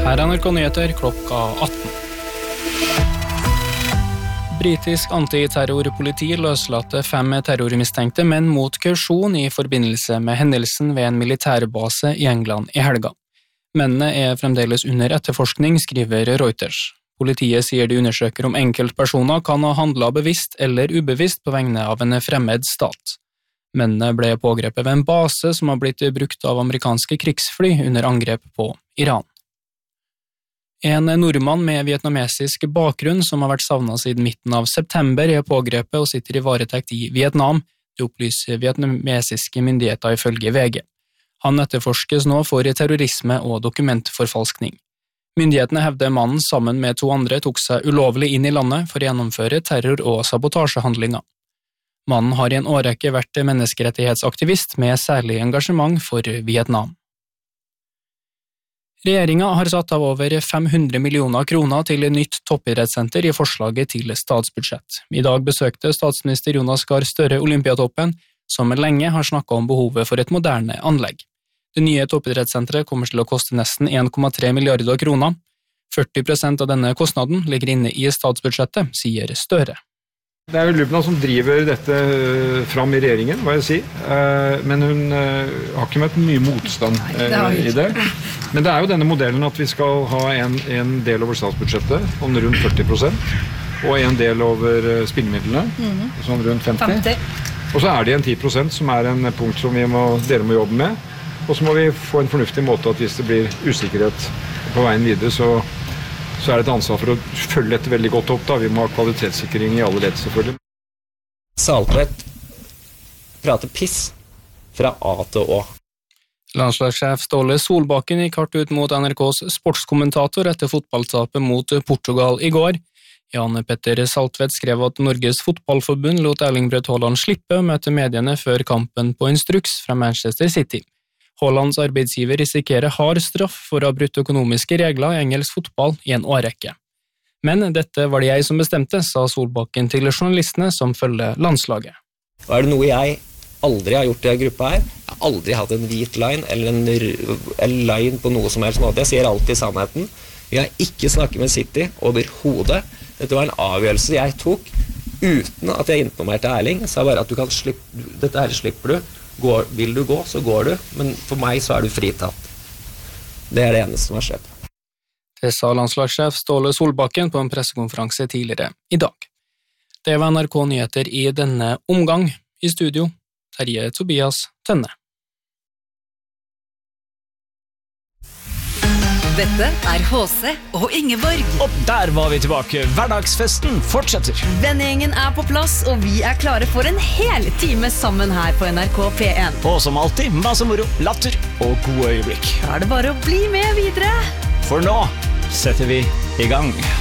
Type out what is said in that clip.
Her NRK Nyheter klokka 18. Britisk antiterrorpoliti løslatte 5 terrormistenkte menn mot kausjon i forbindelse med hendelsen ved en militærbase i England i helga. Mennene fremdeles under etterforskning, skriver Reuters. Politiet sier de undersøker om enkeltpersoner kan ha handlet bevisst eller ubevisst på vegne av en fremmed stat. Mennene ble pågrepet ved en base som har blitt brukt av amerikanske krigsfly under angrep på Iran. En nordmann med vietnamesisk bakgrunn som har vært savnet siden midten av september pågrepet og sitter i varetekt i Vietnam, det opplyser vietnamesiske myndigheter ifølge VG. Han etterforskes nå for terrorisme og dokumentforfalskning. Myndighetene hevder mannen sammen med 2 andre tok seg ulovlig inn i landet for å gjennomføre terror- og sabotasjehandlinger. Mannen har i en årrekke vært menneskerettighetsaktivist med særlig engasjement for Vietnam. Regjeringen har satt av over 500 millioner kroner til et nytt toppidrettssenter i forslaget til statsbudsjett. I dag besøkte statsminister Jonas Gahr Støre Olympiatoppen, som lenge har snakket om behovet for et moderne anlegg. Det nye toppidrettssenteret kommer til å koste nesten 1,3 milliarder kroner. 40% av denne kostnaden ligger inne i statsbudsjettet, sier Støre. Det jo Lubna som driver dette fram i regjeringen, hva jeg sier. Men hun har ikke møtt mye motstand i det. Men det jo denne modellen at vi skal ha en del over statsbudsjettet, om rundt 40%, og en del over spillemidlene, sånn rundt 50. Og så det en 10% som en punkt som dere må jobbe med. Og så må vi få en fornuftig måte at hvis det blir usikkerhet på veien videre, så det et ansvar for å følge dette veldig godt opp. Vi må ha kvalitetssikring i alle ledd, selvfølgelig. Saltvedt prater piss fra A til Å. Landslagssjef Ståle Solbakken gikk hardt ut mot NRKs sportskommentator etter fotballtapet mot Portugal i går. Jan Petter Saltvedt skrev at Norges fotballforbund lot Erling Braut Haaland slippe å møte mediene før kampen på instruks fra Manchester City. Haalands arbeidsgiver risikerer hard straff for å ha brutt økonomiske regler i engelsk fotball i en årrekke. Men dette var det jeg som bestemte, sa Solbakken til journalistene som følger landslaget. Det noe jeg aldri har gjort i denne gruppa her. Jeg har aldri hatt en hvit line eller en line på noe som helst måte. Jeg sier alltid sannheten. Jeg har ikke snakket med City overhodet. Dette var en avgjørelse jeg tok uten at jeg informerte Erling. Jeg sa bare at dette her slipper du. Vil du gå, så går du, men for meg så du fritatt. Det det eneste som har skjedd. Det sa landslagssjef Ståle Solbakken på en pressekonferanse tidligere i dag. Det var NRK Nyheter i denne omgang. I studio, Terje Tobias Tønne. Dette HC og Ingeborg. Og der var vi tilbake. Hverdagsfesten fortsetter. Vennegjengen på plass, og vi klare for en hel time sammen her på NRK P1. Og som alltid, masse moro, latter og gode øyeblikk. Da det bare å bli med videre. For nå setter vi i gang.